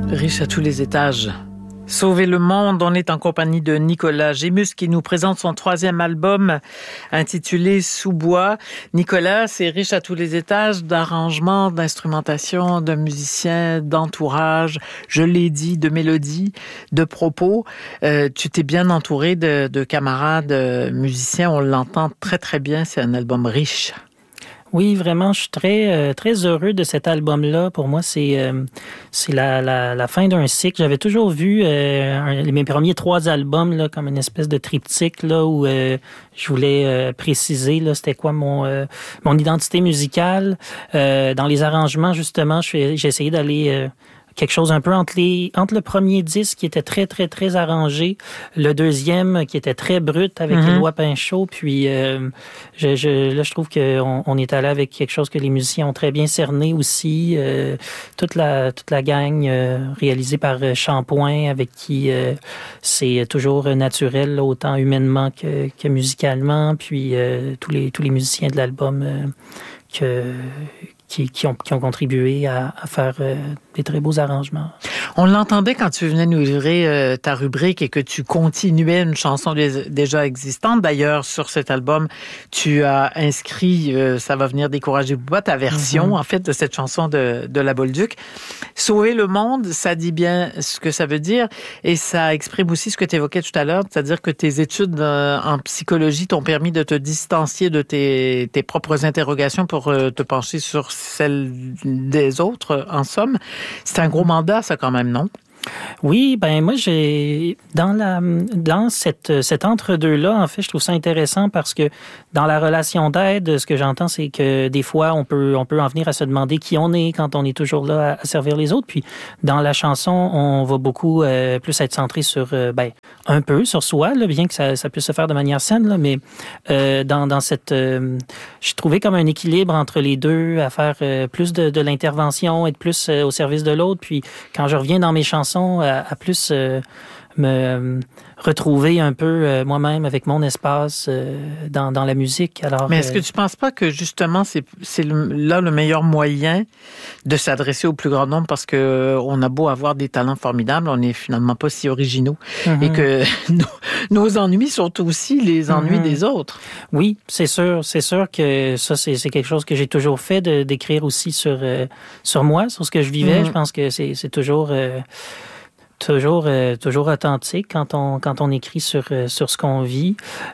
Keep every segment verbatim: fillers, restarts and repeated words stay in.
Riche à tous les étages. Sauver le monde, on est en compagnie de Nicolas Gémus qui nous présente son troisième album intitulé Sous-bois. Nicolas, c'est riche à tous les étages d'arrangements, d'instrumentation, de musiciens, d'entourage, je l'ai dit, de mélodies, de propos. Euh, tu t'es bien entouré de, de camarades musiciens, on l'entend très très bien, c'est un album riche. Oui, vraiment, je suis très euh, très heureux de cet album-là. Pour moi, c'est euh, c'est la, la la fin d'un cycle. J'avais toujours vu euh, un, mes premiers trois albums là comme une espèce de triptyque là où euh, je voulais euh, préciser là c'était quoi mon euh, mon identité musicale. Euh, dans les arrangements justement, j'ai essayé d'aller euh, quelque chose un peu entre les entre le premier disque qui était très très très arrangé, le deuxième qui était très brut avec mm-hmm. Éloi Pinchot, puis euh, je, je là je trouve que on, on est allé avec quelque chose que les musiciens ont très bien cerné aussi, euh, toute la toute la gang euh, réalisée par Champoint avec qui euh, c'est toujours naturel là, autant humainement que, que musicalement, puis euh, tous les tous les musiciens de l'album euh, que Qui, qui, ont, qui ont contribué à, à faire euh, des très beaux arrangements. On l'entendait quand tu venais nous livrer euh, ta rubrique et que tu continuais une chanson des, déjà existante. D'ailleurs, sur cet album, tu as inscrit euh, Ça va venir décourager Bouba, ta version, mm-hmm. en fait, de cette chanson de, de la Bolduc. Sauver le monde, ça dit bien ce que ça veut dire et ça exprime aussi ce que tu évoquais tout à l'heure, c'est-à-dire que tes études euh, en psychologie t'ont permis de te distancier de tes, tes propres interrogations pour euh, te pencher sur celle des autres, en somme. C'est un gros mandat, ça, quand même, non? Oui, ben moi j'ai dans la dans cette cet entre-deux-là, en fait, je trouve ça intéressant parce que dans la relation d'aide, ce que j'entends, c'est que des fois on peut on peut en venir à se demander qui on est quand on est toujours là à, à servir les autres. Puis dans la chanson, on va beaucoup euh, plus être centré sur euh, ben un peu sur soi, là, bien que ça, ça puisse se faire de manière saine, là, mais euh, dans dans cette euh, j'ai trouvé comme un équilibre entre les deux, à faire euh, plus de, de l'intervention, être plus euh, au service de l'autre. Puis quand je reviens dans mes chansons À, à plus euh, me euh, retrouver un peu euh, moi-même avec mon espace euh, dans, dans la musique. Alors, mais est-ce euh... que tu ne penses pas que justement c'est, c'est le, là le meilleur moyen de s'adresser au plus grand nombre parce qu'on a beau avoir des talents formidables, on n'est finalement pas si originaux mm-hmm. et que nos, nos ennuis sont aussi les ennuis mm-hmm. des autres. Oui, c'est sûr. C'est sûr que ça, c'est, c'est quelque chose que j'ai toujours fait, de, d'écrire aussi sur, euh, sur moi, sur ce que je vivais. Mm-hmm. Je pense que c'est, c'est toujours... Euh, Toujours, euh, toujours authentique quand on quand on écrit sur euh, sur ce qu'on vit.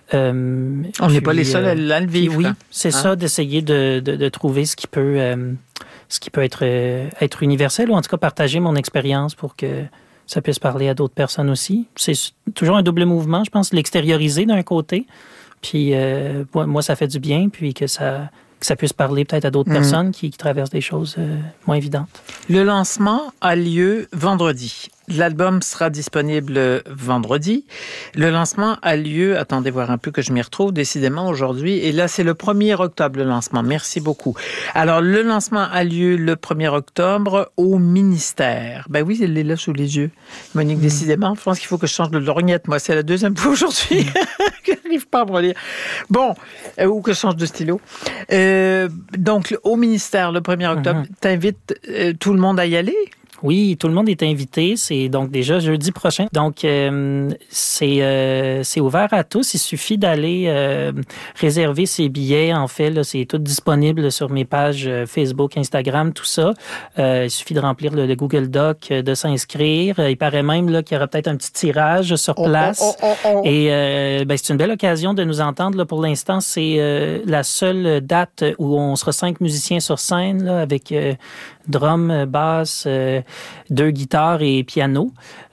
Euh, on n'est pas les seuls à, à le vivre. Oui, c'est hein? ça, d'essayer de, de de trouver ce qui peut euh, ce qui peut être euh, être universel ou en tout cas partager mon expérience pour que ça puisse parler à d'autres personnes aussi. C'est toujours un double mouvement, je pense, l'extérioriser d'un côté, puis euh, moi ça fait du bien, puis que ça que ça puisse parler peut-être à d'autres mmh. personnes qui, qui traversent des choses euh, moins évidentes. Le lancement a lieu vendredi. L'album sera disponible vendredi. Le lancement a lieu, attendez voir un peu que je m'y retrouve, décidément aujourd'hui. Et là, c'est le premier octobre, le lancement. Merci beaucoup. Alors, le lancement a lieu le premier octobre au ministère. Ben oui, elle est là sous les yeux. Monique, mmh. décidément, je pense qu'il faut que je change de lorgnette. Moi, c'est la deuxième fois aujourd'hui mmh. que je n'arrive pas à me relire. Bon, euh, ou que je change de stylo. Euh, donc, au ministère, le premier octobre, mmh. t'invites euh, tout le monde à y aller? Oui, tout le monde est invité. C'est donc déjà jeudi prochain. Donc, euh, c'est euh, c'est ouvert à tous. Il suffit d'aller euh, réserver ses billets. En fait, là, c'est tout disponible sur mes pages Facebook, Instagram, tout ça. Euh, il suffit de remplir le, le Google Doc, de s'inscrire. Il paraît même là, qu'il y aura peut-être un petit tirage sur place. Oh, oh, oh, oh. Et euh, ben, c'est une belle occasion de nous entendre. Là, pour l'instant, c'est euh, la seule date où on sera cinq musiciens sur scène là, avec euh, drum, basse, euh, deux guitares et piano.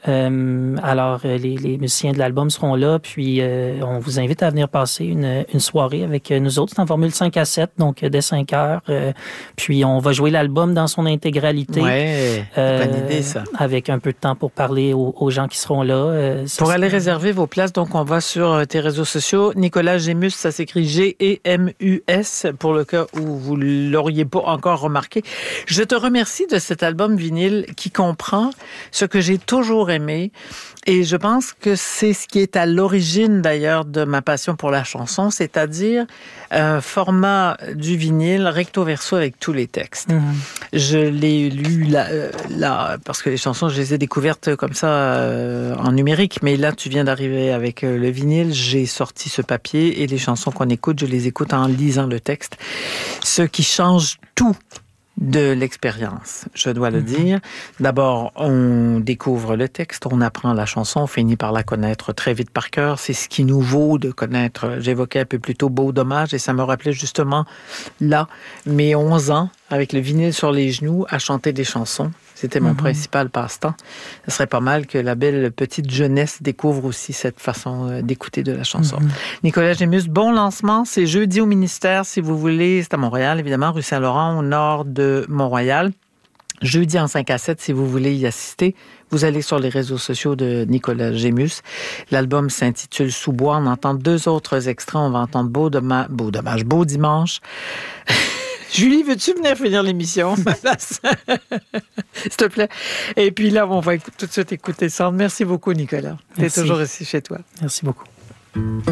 Euh, alors, les, les musiciens de l'album seront là, puis euh, on vous invite à venir passer une, une soirée avec nous autres. C'est en formule cinq à sept, donc dès cinq heures. Euh, puis on va jouer l'album dans son intégralité. Ouais, euh, bonne idée, ça. Avec un peu de temps pour parler aux, aux gens qui seront là. Euh, pour aller sera... réserver vos places, donc on va sur tes réseaux sociaux. Nicolas Gémus, ça s'écrit G E M U S, pour le cas où vous l'auriez pas encore remarqué. Je te remercie de cet album vinyle vinyle qui comprend ce que j'ai toujours aimé. Et je pense que c'est ce qui est à l'origine d'ailleurs de ma passion pour la chanson, c'est-à-dire un format du vinyle recto verso avec tous les textes. Mmh. Je l'ai lu là, là, parce que les chansons, je les ai découvertes comme ça euh, en numérique, mais là, tu viens d'arriver avec le vinyle, j'ai sorti ce papier et les chansons qu'on écoute, je les écoute en lisant le texte, ce qui change tout de l'expérience, je dois le dire. D'abord, on découvre le texte, on apprend la chanson, on finit par la connaître très vite par cœur. C'est ce qui nous vaut de connaître, j'évoquais un peu plus tôt Beau dommage, et ça me rappelait justement là mes onze ans, avec le vinyle sur les genoux, à chanter des chansons. C'était mon mm-hmm. principal passe-temps. Ce serait pas mal que la belle petite jeunesse découvre aussi cette façon d'écouter de la chanson. Mm-hmm. Nicolas Gémus, bon lancement. C'est jeudi au ministère, si vous voulez. C'est à Montréal, évidemment, rue Saint-Laurent, au nord de Mont-Royal. Jeudi en cinq à sept, si vous voulez y assister. Vous allez sur les réseaux sociaux de Nicolas Gémus. L'album s'intitule Sous-bois. On entend deux autres extraits. On va entendre Beau, Doma- Beau dommage, Beau dimanche. Julie, veux-tu venir finir l'émission? S'il te plaît. Et puis là, on va tout de suite écouter ça. Merci beaucoup, Nicolas. Tu es toujours ici chez toi. Merci beaucoup.